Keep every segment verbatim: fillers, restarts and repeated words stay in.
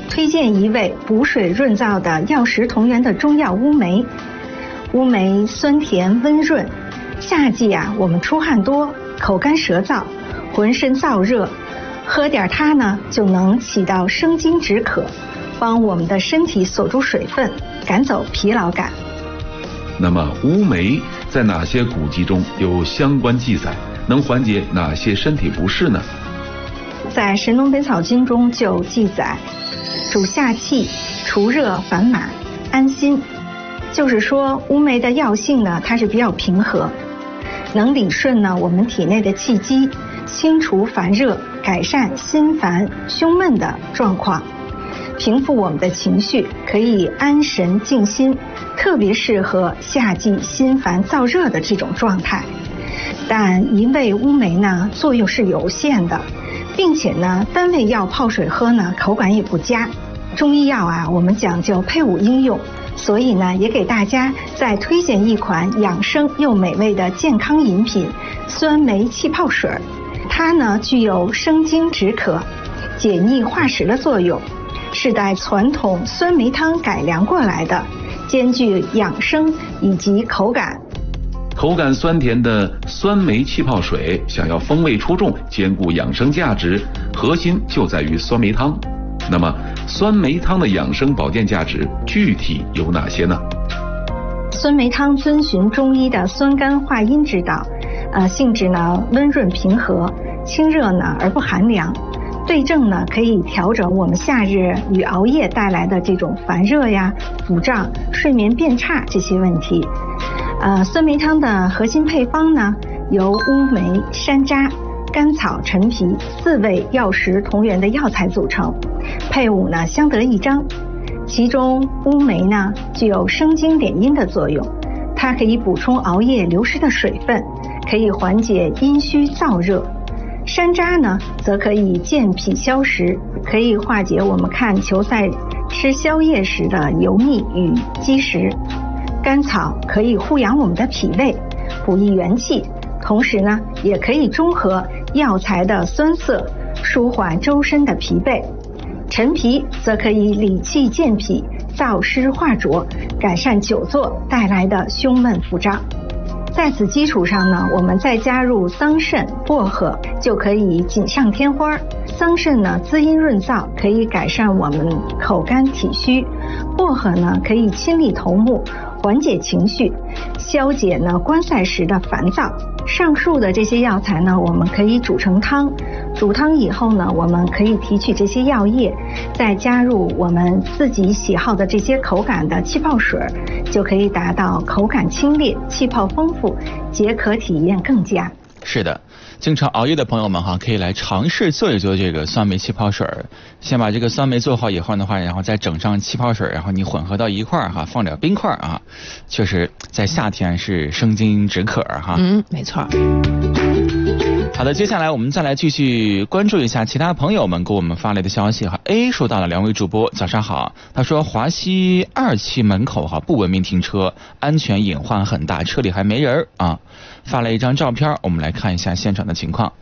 推荐一味补水润燥的药食同源的中药乌梅。乌梅酸甜温润，夏季啊我们出汗多，口干舌燥，浑身燥热，喝点它呢就能起到生津止渴，帮我们的身体锁住水分，赶走疲劳感。 那么乌梅在哪些古籍中有相关记载，能缓解哪些身体不适呢？ 在《神农本草经》中就有记载，主下气，除热烦满，安心。就是说乌梅的药性呢，它是比较平和，能理顺呢我们体内的气机，清除烦热，改善心烦胸闷的状况，平复我们的情绪，可以安神静心，特别适合夏季心烦燥热的这种状态。但一味乌梅呢作用是有限的，并且呢单味药泡水喝呢口感也不佳。中医药啊我们讲究配伍应用，所以呢也给大家再推荐一款养生又美味的健康饮品酸梅气泡水。它呢具有生津止渴、解腻化食的作用，是带传统酸梅汤改良过来的，兼具养生以及口感。 口感酸甜的酸梅气泡水，想要风味出众，兼顾养生价值，核心就在于酸梅汤。那么酸梅汤的养生保健价值具体有哪些呢？ 酸梅汤遵循中医的酸甘化阴之道，呃，性质呢温润平和，清热呢而不寒凉，对症呢可以调整我们夏日与熬夜带来的这种烦热呀、腹胀、睡眠变差这些问题。呃，酸梅汤的核心配方呢由乌梅、山楂、甘草、陈皮四味药食同源的药材组成，配伍呢相得益彰。其中乌梅呢具有生津敛阴的作用，它可以补充熬夜流失的水分，可以缓解阴虚燥热。山楂呢则可以健脾消食，可以化解我们看球赛吃宵夜时的油腻与积食。甘草可以护养我们的脾胃，补益元气，同时呢也可以中和药材的酸涩，舒缓周身的疲惫。陈皮则可以理气健脾，燥湿化浊，改善久坐带来的胸闷腹胀。在此基础上呢，我们再加入桑葚、薄荷，就可以锦上添花。桑葚呢滋阴润燥，可以改善我们口干体虚；薄荷呢可以清理头目，缓解情绪，消解呢观赛时的烦躁。上述的这些药材呢，我们可以煮成汤，煮汤以后呢，我们可以提取这些药液，再加入我们自己喜好的这些口感的气泡水，就可以达到口感清冽、气泡丰富、解渴体验更佳。 是的，经常熬夜的朋友们哈，可以来尝试做一做这个酸梅气泡水。先把这个酸梅做好以后的话，然后再整上气泡水，然后你混合到一块儿哈，放点冰块啊，确实在夏天是生津止渴哈。 嗯，没错。 好的，接下来我们再来继续关注一下其他朋友们给我们发来的消息哈。A 说到了，两位主播早上好，他说华西二期门口哈不文明停车，安全隐患很大，车里还没人啊。发了一张照片，我们来看一下现场的情况。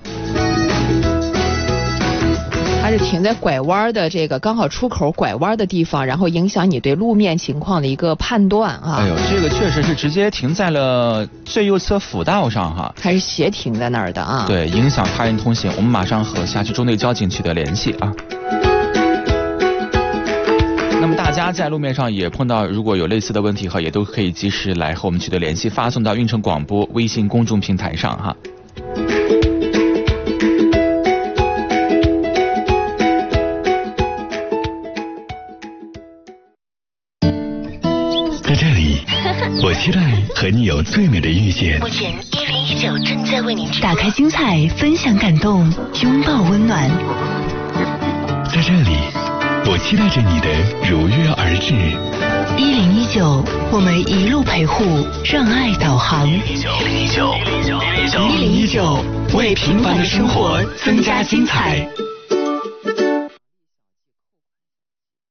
它是停在拐弯的这个刚好出口拐弯的地方，然后影响你对路面情况的一个判断啊。 哎呦，这个确实是直接停在了最右侧辅道上哈， 还是斜停在那儿的啊。 对，影响他人通行，我们马上和辖区中队交警取得联系啊。那么大家在路面上也碰到如果有类似的问题哈，也都可以及时来和我们取得联系，发送到运城广播微信公众平台上哈。 在这里，我期待和你有最美的遇见。 目前一零一九正在为您打开精彩，分享感动，拥抱温暖。在这里，我期待着你的如约而至。一零一九，我们一路陪护，让爱导航。一零一九，一零一九，一零一九，为平凡的生活增加精彩。